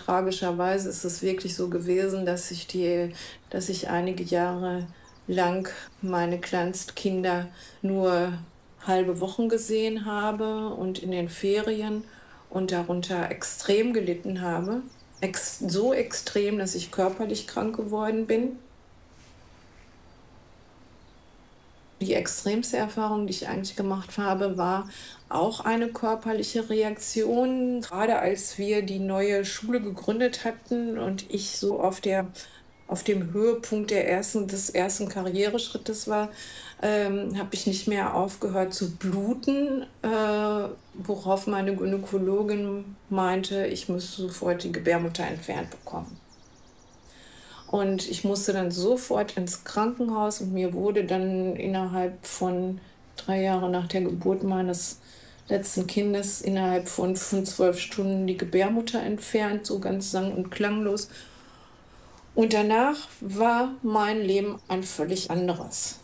tragischerweise ist es wirklich so gewesen, dass ich einige Jahre lang meine Kleinstkinder nur halbe Wochen gesehen habe und in den Ferien und darunter extrem gelitten habe. So extrem, dass ich körperlich krank geworden bin. Die extremste Erfahrung, die ich eigentlich gemacht habe, war auch eine körperliche Reaktion. Gerade als wir die neue Schule gegründet hatten und ich so auf dem Höhepunkt des ersten Karriereschrittes war, habe ich nicht mehr aufgehört zu bluten, worauf meine Gynäkologin meinte, ich müsste sofort die Gebärmutter entfernt bekommen. Und ich musste dann sofort ins Krankenhaus und mir wurde dann innerhalb von 3 Jahren nach der Geburt meines letzten Kindes innerhalb von 12 Stunden die Gebärmutter entfernt, so ganz sang- und klanglos. Und danach war mein Leben ein völlig anderes.